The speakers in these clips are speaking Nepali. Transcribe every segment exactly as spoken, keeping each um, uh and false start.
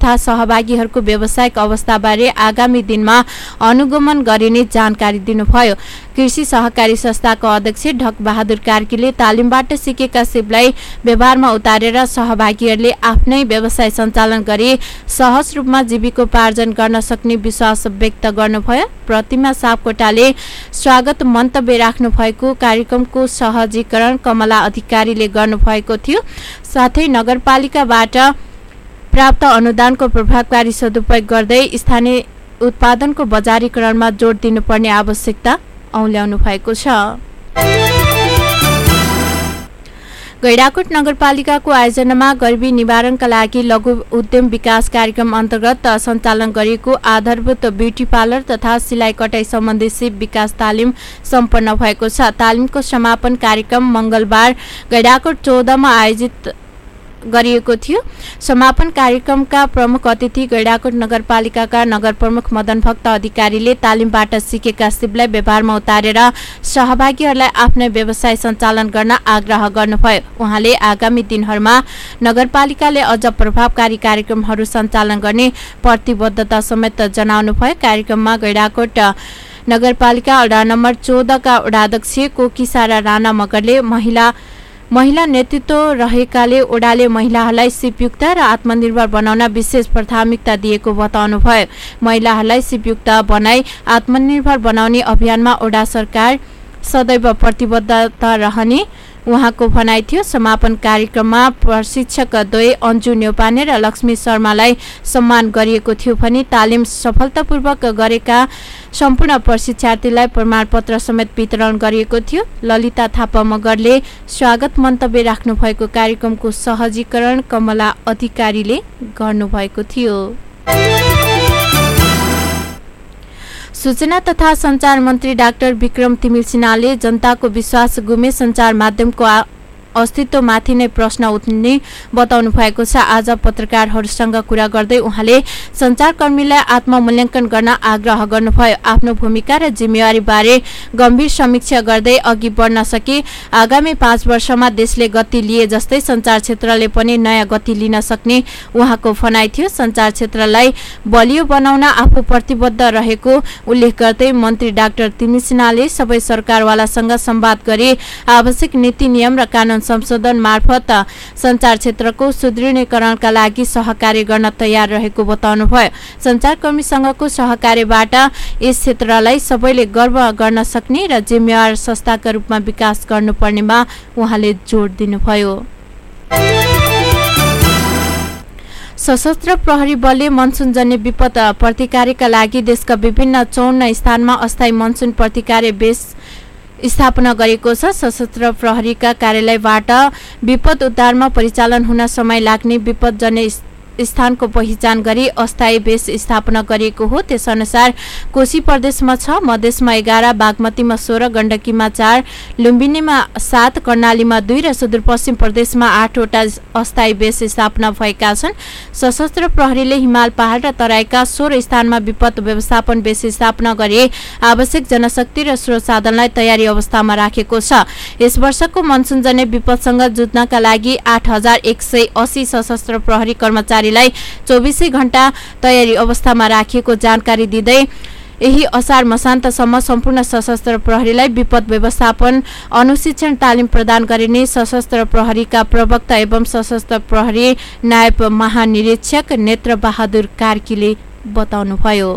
तथा सहभागीहरूको व्यावसायिक अवस्थाबारे आगामी दिनमा अनुगमन गरिने जानकारी दिनुभयो। कृषि सहकारी संस्थाको अध्यक्ष ढक बहादुर कार्कीले तालिमबाट सिकेका सिपलाई व्यवहारमा उतारेर सहभागीहरूले आफ्नै व्यवसाय सञ्चालन गरी सहज रूपमा जीविकोपार्जन गर्न सक्ने विश्वास व्यक्त गर्नुभयो। प्रतिमा सापकोटाले स्वागत मन्तव्य राख्नु भएको कार्यक्रमको सहजीकरण कमला अधिकारीले गर्नुभएको थियो। साथै नगरपालिकाबाट प्राप्त अनुदानको प्रभावकारी सदुपयोग गर्दै स्थानीय उत्पादनको बजारीकरणमा जोड दिनुपर्ने आवश्यकता औल्याउनु भएको छ। गैंडाकोट नगरपालिकाको आयोजनामा गरिबी निवारणका लागि लघु उद्यम विकास कार्यक्रम अन्तर्गत सञ्चालन गरिएको आधारभूत ब्युटी पार्लर तथा सिलाइ कटाई सम्बन्धी सिप विकास तालिम सम्पन्न भएको छ। तालिमको समापन कार्यक्रम मंगलबार गैंडाकोट चौधमा आयोजित गरिएको थियो। समापन कार्यक्रमका प्रमुख अतिथि गैंडाकोट नगरपालिकाका नगर प्रमुख मदन भक्त अधिकारीले तालिमबाट सिकेका सिपलाई व्यवहारमा उतारेर सहभागीहरूलाई आफ्नै व्यवसाय सञ्चालन गर्न आग्रह गर्नुभयो। उहाँले आगामी दिनहरूमा नगरपालिकाले अझ प्रभावकारी कार्यक्रमहरू सञ्चालन गर्ने प्रतिबद्धता समेत जनाउनुभयो। कार्यक्रममा गैंडाकोट नगरपालिका वडा नम्बर चौधका वडाध्यक्ष कोकिसारा राणा मगरले महिला महिला नेतृत्व रहेकाले ओडाले महिलाहरूलाई सिपयुक्त र आत्मनिर्भर बनाउन विशेष प्राथमिकता दिएको बताउनुभयो। महिलाहरूलाई सिपयुक्त बनाई आत्मनिर्भर बनाउने अभियानमा ओडा सरकार सदैव प्रतिबद्धता रहने उहाँको भनाइ थियो। समापन कार्यक्रममा प्रशिक्षक द्वय अन्जु न्यौपाने र लक्ष्मी शर्मालाई सम्मान गरिएको थियो भने तालिम सफलतापूर्वक गरेका सम्पूर्ण प्रशिक्षार्थीलाई प्रमाणपत्र समेत वितरण गरिएको थियो। ललिता थापा मगरले स्वागत मन्तव्य राख्नु भएको कार्यक्रमको सहजीकरण कमला अधिकारीले गर्नुभएको थियो। सूचना तथा संचार मन्त्री डाक्टर विक्रम तिमिल सिन्हाले जनताको विश्वास गुमे संचार माध्यमको अस्तित्वमाथि नै प्रश्न उठ्ने बताउनु भएको छ। आज पत्रकारहरूसँग कुरा गर्दै उहाँले सञ्चारकर्मीलाई आत्ममूल्याङ्कन गर्न आग्रह गर्नुभयो। आफ्नो भूमिका र जिम्मेवारी बारे गम्भीर समीक्षा गर्दै अघि बढ्न सके आगामी पाँच वर्षमा देशले गति लिए जस्तै सञ्चार क्षेत्रले पनि नयाँ गति लिन सक्ने उहाँको भनाइ थियो। सञ्चार क्षेत्रलाई बलियो बनाउन आफू प्रतिबद्ध रहेको उल्लेख गर्दै मन्त्री डाक्टर तिमिल सिन्हाले सबै सरकारवालासँग संवाद गरी आवश्यक नीति नियम र कानून संशोधन मार्फत सञ्चार क्षेत्रको सुदृढीकरणका लागि सहकार्य गर्न तयार रहेको बताउनुभयो। सञ्चारकर्मीसँगको सहकार्यबाट यस क्षेत्रलाई सबैले गर्व गर्न सक्ने र जिम्मेवार संस्थाका रूपमा विकास गर्नुपर्नेमा उहाँले जोड दिनुभयो। सशस्त्र प्रहरी बलले मनसुनजन्य विपद प्रतिकारका लागि देशका विभिन्न चौन्न स्थानमा अस्थायी मनसुन प्रतिकार बेस स्थापना गरेको छ। सशस्त्र प्रहरीका कार्यालयबाट विपद उद्धारमा परिचालन हुन समय लाग्ने विपदजन्य स्थानको पहिचान गरी अस्थायी बेस स्थापना गरिएको हो। त्यसअनुसार कोशी प्रदेशमा छ, मधेसमा एघार, बागमतीमा सोह्र, गण्डकीमा चार, लुम्बिनीमा सात, कर्णालीमा दुई र सुदूरपश्चिम प्रदेशमा आठवटा अस्थायी बेस स्थापना भएका छन्। सशस्त्र प्रहरीले हिमाल पहाड र तराईका सोह्र स्थानमा विपद व्यवस्थापन बेस स्थापना गरी आवश्यक जनशक्ति र स्रोत साधनलाई तयारी अवस्थामा राखेको छ। यस वर्षको मनसुनजन्य विपदसँग जुझ्नका लागि आठ हजार एक सय अस्सी सशस्त्र प्रहरी कर्मचारी चौबीसै घण्टा तयारी अवस्थामा राखिएको जानकारी दिँदै यही असार मसान्तसम्म सम्पूर्ण सशस्त्र प्रहरीलाई विपद व्यवस्थापन अनुशिक्षण तालिम प्रदान गरिने सशस्त्र प्रहरीका प्रवक्ता एवं सशस्त्र प्रहरी नायब महानिरीक्षक नेत्र बहादुर कार्कीले बताउनुभयो।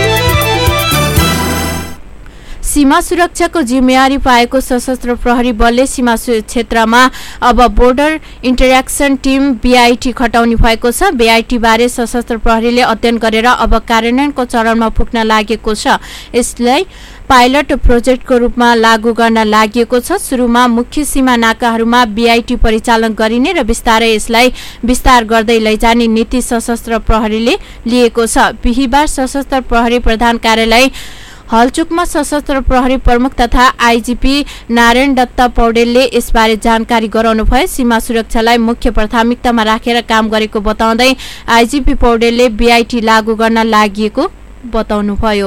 सीमा सुरक्षाको जिम्मेवारी पाएको सशस्त्र प्रहरी बलले सीमा क्षेत्रमा अब बोर्डर इन्टरेक्सन टिम बीआईटी खटाउने भएको छ। बीआईटी बारे सशस्त्र प्रहरीले अध्ययन गरेर अब कार्यान्वयनको चरणमा पुग्न लागेको छ। यसलाई पाइलट प्रोजेक्टको रूपमा लागू गर्न लागि छ। सुरुमा मुख्य सीमा नाकाहरूमा बीआईटी परिचालन गरिने र बिस्तारै यसलाई विस्तार गर्दै लैजाने नीति सशस्त्र प्रहरीले लिएको छ। बिहिबार सशस्त्र प्रहरी प्रधान कार्यालय हलचुकमा सशस्त्र प्रहरी प्रमुख तथा आईजीपी नारायण दत्त पौडेलले यसबारे जानकारी गराउनुभयो। सीमा सुरक्षालाई मुख्य प्राथमिकतामा राखेर काम गरेको बताउँदै आईजीपी पौडेलले बीआईटी लागू गर्न लागि बताउनुभयो।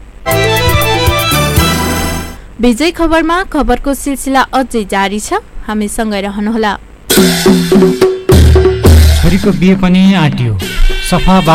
विजय खबरमा खबरको सिलसिला अझै जारी छ, हामी सँगै रहनुहोला। छोरीको बिहे पनि आट्यो, सफा